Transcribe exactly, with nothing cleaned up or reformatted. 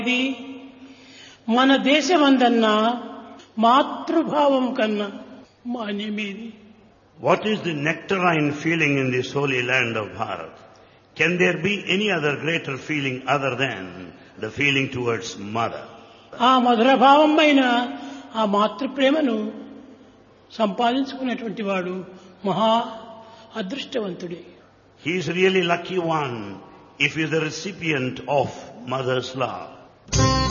ఇది మన దేశమందన్నా మాతృభావం కన్నా మాన్యమేది. What is the nectarine feeling in this holy land of Bharat? Can there be any other greater feeling other than the feeling towards mother? ఆ మధురభావమైన ఆ మాతృప్రేమను సంపాదించుకున్నటువంటి వాడు మహా అదృష్టవంతుడే. He is really lucky one if he is the recipient of mother's love.